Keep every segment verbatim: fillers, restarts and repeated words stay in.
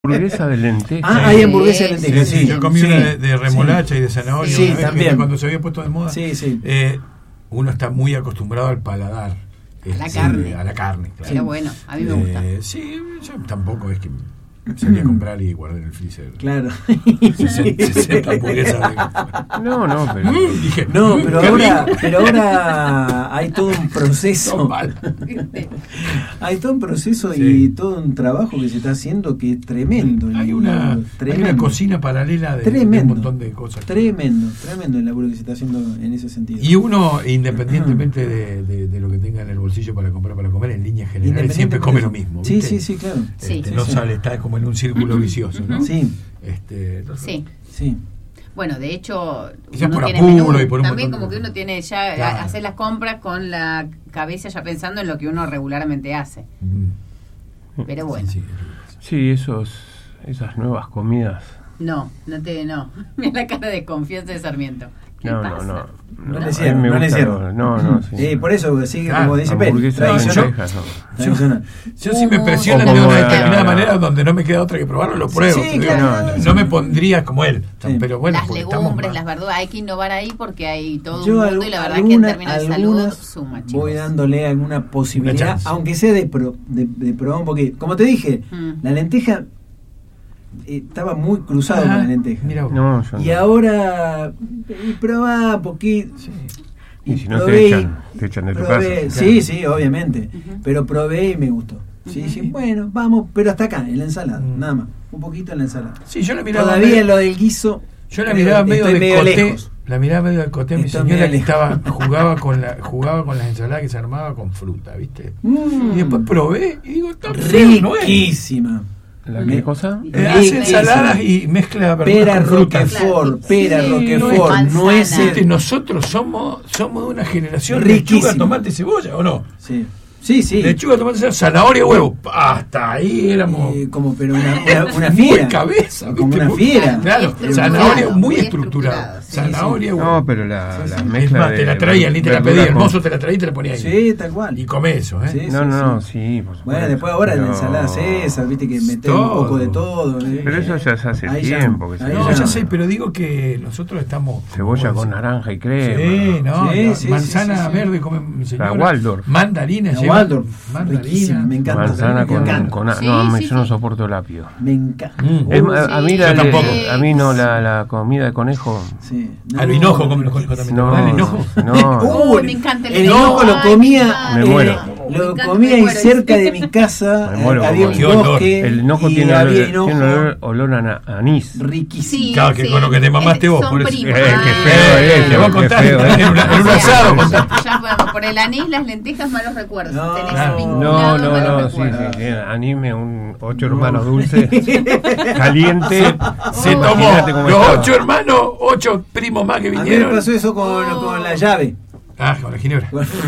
Hamburguesa de lentejas. Ah, hay hamburguesa de lentejas. Sí, sí, yo comí sí, una de, de remolacha sí. y de zanahoria Sí, una vez, también. cuando se había puesto de moda. Sí, sí. Eh, uno está muy acostumbrado al paladar. A la este, carne. A la carne, claro. Pero bueno, a mí me gusta. Eh, sí, yo tampoco es que salí a comprar y guardé en el freezer. Claro. sesenta hamburguesas. No, no, pero. Mm, dije, No, mm, pero qué ahora, rico. pero ahora hay todo un proceso. Son mal. Hay todo un proceso Sí. y todo un trabajo que se está haciendo que es tremendo. Hay una, hay tremendo. una cocina paralela de, de Tremendo. un montón de cosas. Tremendo, tremendo el laburo que se está haciendo en ese sentido. Y uno, independientemente de, de, de lo que tenga en el bolsillo para comprar, para comer, en líneas generales siempre come lo mismo. Sí, ¿viste? sí, sí, claro. Este, Sí, sí, no sí. sale, está como en un círculo vicioso, ¿no? Sí, Este, entonces, Sí. sí. Bueno, de hecho, Quizás uno por tiene apuro menú. y por un También montón como de que uno cosas. tiene ya Claro. a- hacer las compras con la cabeza ya pensando en lo que uno regularmente hace. mm, Pero bueno, sí, sí. Sí, esos, esas nuevas comidas. no, no te, no. Mira la cara de confianza de Sarmiento. ¿Qué No, pasa? no, no. No le a mí cierro, me no le gusta cierro. lo- No, no, sí. Sí, por eso sigue Claro, como dice Pérez. Hamburguesa de Tradicional. lentejas, no. Tradicional. Yo si me Uh, presionan o de como una la- determinada la- manera donde no me queda otra que probarlo, lo pruebo. Sí, te digo. claro. no, no me pondría como él. Sí. Pero bueno, las porque estamos legumbres, mal. las verduras, hay que innovar ahí porque hay todo Yo un mundo al- y la verdad alguna- que en términos de salud algunas suma, chicos. voy dándole alguna posibilidad, chance. aunque sea de, pro, de, de probar un poquito. Como te dije, Mm. la lenteja eh, estaba muy cruzado Ajá, con la lenteja. mira vos. No, yo Y no. ahora eh, probá un poquito. Sí. Y si no probé te y- echan, te echan de tu probé- casa. Sí, sí, obviamente. Ujú. Pero probé y me gustó. Sí, sí, bueno, vamos, pero hasta acá, en la ensalada, Mm. nada más. Un poquito en la ensalada. Sí, yo la miraba Todavía medio- lo del guiso. Yo la creo miraba que medio estoy de medio coté, lejos. la miraba medio de coté a mi Estoy señora medio que lejos. estaba, jugaba con la, jugaba con las ensaladas que se armaba con fruta, ¿viste? Mm. Y después probé y digo, está feo, ¿no es? Riquísima. ¿La Me- qué cosa? Eh, hace Riquísima. ensaladas y mezcla verduras Pera con frutas. Roquefort, Claro. pera Sí, Roquefort, manzana. nueces. Viste, nosotros somos somos de una generación Riquísimo. lechuga, tomate y cebolla, ¿o no? Sí, sí, sí. Lechuga, tomate, cebolla, zanahoria, huevo. Hasta ahí éramos Eh, como, pero una, una, una muy fiera. cabeza, Como ¿viste? una Muy- fiera. Claro, Estructurado, zanahoria muy muy estructurada. estructurado, sí, Zanahoria, huevo. No, pero la, Sí, la sí. Es mezcla más, de te la traían, ni te la verdura pedía, el con- mozo te la traía y te la ponía ahí. Sí, tal cual. Y come eso, ¿eh? Sí, No, sí, no, no, sí. sí, por supuesto. Bueno, después ahora en la Pero- ensalada César, viste que meter un Todo. poco de todo. ¿eh? Pero eso ya se hace Ahí ya- tiempo. que se ahí No, hace. ya sé, pero digo que nosotros estamos... Cebolla como con decís, naranja y crema. Sí, no, Sí, no, sí, manzana sí, sí, sí. verde come mi señora. La Waldorf. Mandarina, La lleva Waldorf, mandarina. riquísima, me encanta. Manzana Me con, encanta. con a- Sí, no, a mí sí, yo no sí. soporto el apio. Me encanta. Mm. Es Uh, ma- a, a mí sí. la, Yo tampoco. a mí no la, la comida de conejo. sí. Al hinojo comen los conejos también. No, ¿Al hinojo? no. Uh, Uy, me encanta el el hinojo. hinojo lo Ay, comía, Me eh, muero. Me lo encanta, comía me ahí muero. cerca de mi casa, Me muero, eh, había un qué olor. bosque El hinojo y tiene, había olor, hinojo tiene olor, olor a na- anís. riquísimo. Sí, Claro, que sí. con lo que te mamaste vos, Son por eso. primos. Eh, qué Ah, feo Eh, es, te voy a qué contar, feo, en, una- en un O sea, asado. contar. Ya podemos, por el anís, las lentejas, malos recuerdos. No, Tenés claro. vinculado, No, no, malos no, sí, recuerdos. sí, sí, anime, un ocho hermanos dulces, caliente. Se tomó Imagínate cómo los estaba. ocho hermanos, ocho primos más que A mí me vinieron. pasó eso con, Oh. con la llave. Ah, con la ginebra.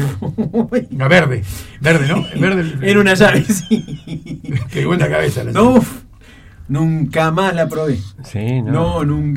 Una verde. Verde, ¿no? El verde. Era una llave, sí. Qué buena cabeza. La No, uf, nunca más la probé. Sí, no. No, nunca.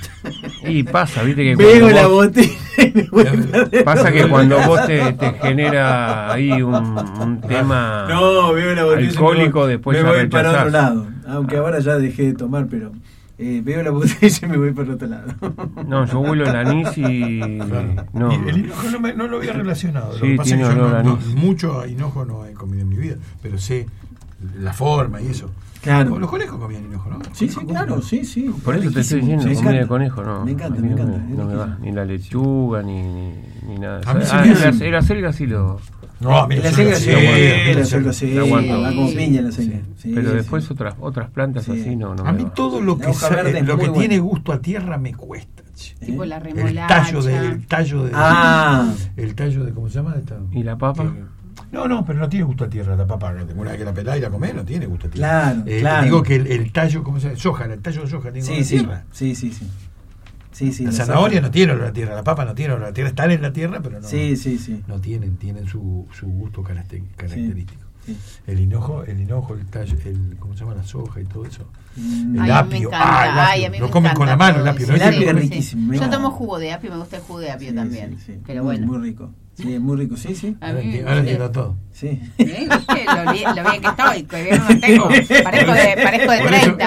Y pasa, viste que Veo cuando la vos- botella y me voy para pasa que otro cuando lado. vos te, te genera ahí un, un tema No, veo la botella y me alcohólico, voy- después me ya voy para rechazás. otro lado. Aunque ahora ya dejé de tomar, pero eh, veo la botella y me voy para otro lado. No, yo huelo el anís y no. Y el hinojo no, me- no lo había relacionado. Lo Sí, que pasa tiene es que yo olor no, a no- anís. mucho hinojo no he comido en mi vida, pero sé la forma y eso. Claro. Los conejos comían hinojo, ¿no? Sí, sí, claro, sí, sí. Por eso te estoy Riquísimo, diciendo, me comida de encanta. conejo, no. Me encanta, a mí me no encanta. no me va, ni la lechuga, ni, ni, ni nada. A mí se Ah, me el, hace- el acelga sí lo... No, a mí La la selga selga sí, sí, la la selga selga. sí, La aguanto. va con Sí. piña la selga. Sí, Pero sí, después sí. otras otras plantas Sí. así no, no A me mí va. todo lo La que, hoja sa- verde es lo muy que buena. tiene gusto a tierra me cuesta. che. Tipo la El remolacha. tallo de, el tallo de, Ah. el tallo de, ¿cómo se llama? Esta? ¿Y la papa? Que- no, no, pero no tiene gusto a tierra la papa. Una vez que la pelás y la comés, no tiene gusto a tierra. Claro, Eh, claro. Digo que el, el tallo, ¿cómo se llama? Soja, el tallo de soja tiene Sí, olor a sí, tierra. sí, sí, sí. Sí, sí, La la zanahoria soja. no tiene olor a tierra, la papa no tiene olor a tierra. Están en la tierra, pero no, Sí, sí, sí. no tienen, tienen su, su gusto caracter- característico. Sí. El hinojo, el hinojo, el tallo, el, ¿cómo se llama? La soja y todo eso. Mm. El Ay, a mí me apio. encanta. Ah, el apio. Ay, a mí Lo me comen con encanta la mano todo el apio. eso. ¿no? El apio Sí, es sí. riquísimo. Yo No. tomo jugo de apio, me gusta el jugo de apio Sí, también. sí, sí. Pero Muy- bueno. Muy rico. Sí, es muy rico, sí, sí. A Ahora mí, enti- ahora entiendo todo. Sí. ¿Eh? ¿Viste? Lo, bien- lo bien que estoy, que bien no tengo. Parezco de, parezco de Por eso, treinta.